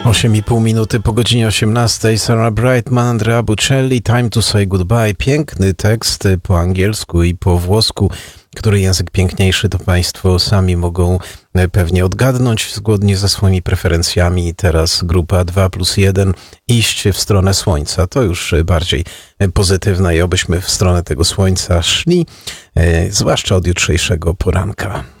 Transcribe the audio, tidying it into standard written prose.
8,5 minuty po godzinie 18. Sarah Brightman, Andrea Bocelli, Time to Say Goodbye. Piękny tekst po angielsku i po włosku. Który język piękniejszy, to Państwo sami mogą pewnie odgadnąć zgodnie ze swoimi preferencjami. Teraz grupa 2+1 iść w stronę słońca. To już bardziej pozytywne i obyśmy w stronę tego słońca szli, zwłaszcza od jutrzejszego poranka.